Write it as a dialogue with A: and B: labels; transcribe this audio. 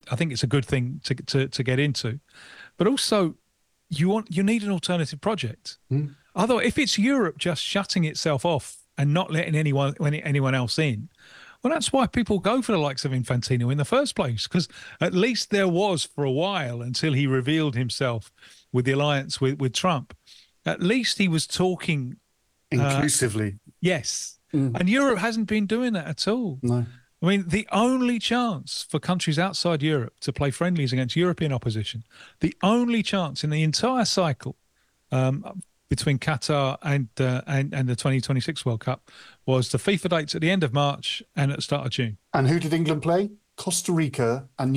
A: I think it's a good thing to get into. But also, you need an alternative project. Although, if it's Europe just shutting itself off and not letting anyone else in, well, that's why people go for the likes of Infantino in the first place, because at least there was for a while until he revealed himself with the alliance with Trump. At least he was talking
B: inclusively.
A: Yes. And Europe hasn't been doing that at all.
B: No.
A: I mean, the only chance for countries outside Europe to play friendlies against European opposition, the only chance in the entire cycle between Qatar and the 2026 World Cup was the FIFA dates at the end of March and at the start of June.
B: And who did England play? Costa Rica and